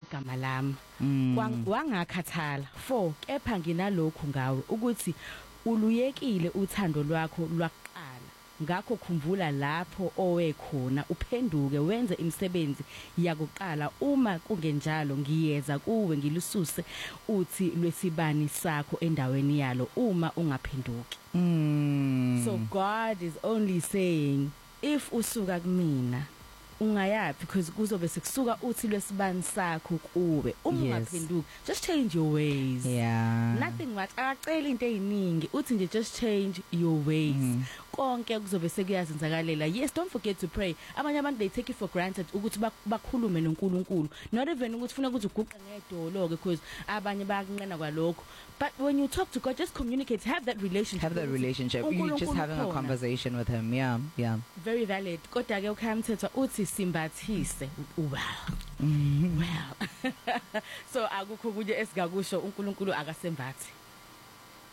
igama lami wangakhathala 4 kepha nginalokhu ngawe ukuthi uluyekile uthando lwakho lwaqala ngakho khumbula lapho owekhona uphenduke wenze imisebenzi yakuqala uma kungenjalo ngiyeza kuwe ngilususe uthi lwesibani sakho endaweni yalo uma ungaphenduki. So God is only saying if usuka kumina ungayaphi because kuzobe sekusuka uthi lwesibani sakho kuwe ungaphenduki just change your ways. Nothing much akacela into eziningi uthi nje just change your ways. Konke kuzobe sekuyazenzakalela. Yes, don't forget to pray. Abanye abantu they take it for granted ukuthi bakhulume noNkulunkulu, not even ukuthi ufuna ukuthi uguqe ngedolo because abanye bayakunqena kwalokho. But when you talk to God, just communicate, have that relationship. You're just having a conversation with him. Yeah. Very valid. Kodwa ke ukhamthetho uthi simbathise well. So akukho kunye esigakusho uNkulunkulu akasembathi.